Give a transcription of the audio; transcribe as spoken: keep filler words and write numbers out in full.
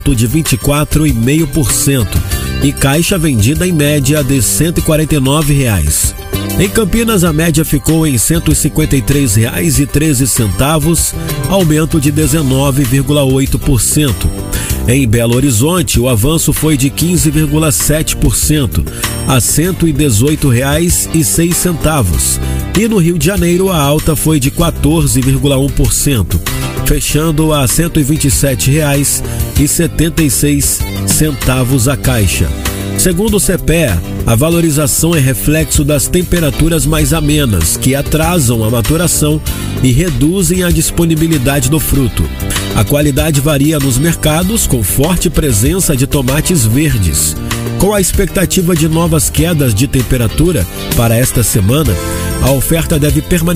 de vinte e quatro vírgula cinco por cento e caixa vendida em média de cento e quarenta e nove reais. Em Campinas, a média ficou em cento e cinquenta e três reais e treze centavos, aumento de dezenove vírgula oito por cento. Em Belo Horizonte, o avanço foi de quinze vírgula sete por cento a cento e dezoito reais e seis centavos. E no Rio de Janeiro, a alta foi de quatorze vírgula um por cento, fechando a cento e vinte e sete reais e setenta e seis centavos a caixa. Segundo o C P E A, a valorização é reflexo das temperaturas mais amenas, que atrasam a maturação e reduzem a disponibilidade do fruto. A qualidade varia nos mercados, com forte presença de tomates verdes. Com a expectativa de novas quedas de temperatura para esta semana, a oferta deve permanecer